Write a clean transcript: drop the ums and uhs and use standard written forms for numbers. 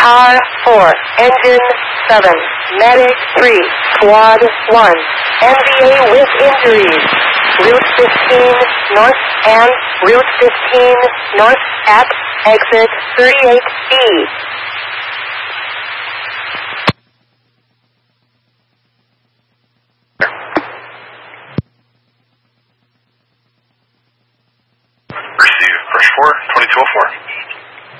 Car 4, Engine 7, Medic 3, Squad 1, NVA with injuries. Route 15 north and Route 15 north at exit 38B.